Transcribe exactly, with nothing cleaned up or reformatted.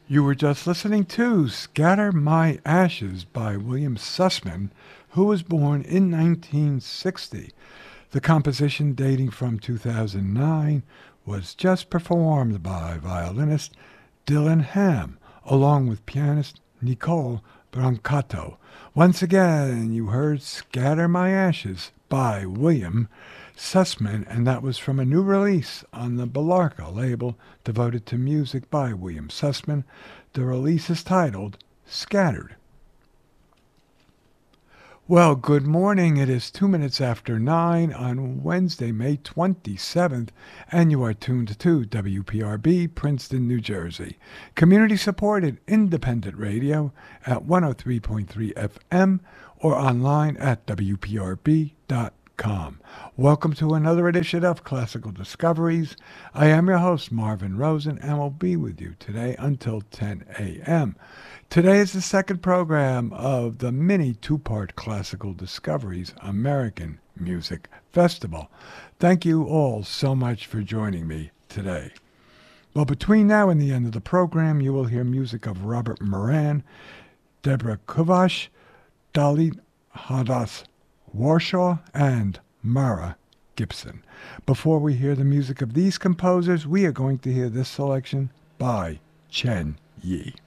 You were just listening to Scatter My Ashes by William Sussman, who was born in nineteen sixty. The composition, dating from two thousand nine, was just performed by violinist Dylan Ham, along with pianist Nicole Brancato. Once again, you heard Scatter My Ashes by William Sussman, and that was from a new release on the Belarka label devoted to music by William Sussman. The release is titled Scattered. Well, good morning. It is two minutes after nine on Wednesday, May twenty-seventh, and you are tuned to W P R B, Princeton, New Jersey. Community-supported independent radio at one oh three point three F M or online at W P R B dot com. Welcome to another edition of Classical Discoveries. I am your host, Marvin Rosen, and will be with you today until ten a.m. Today is the second program of the mini two-part Classical Discoveries American Music Festival. Thank you all so much for joining me today. Well, between now and the end of the program, you will hear music of Robert Moran, Deborah Kuvash, Dalit Hadass Warshaw, and Mara Gibson. Before we hear the music of these composers, we are going to hear this selection by Chen Yi.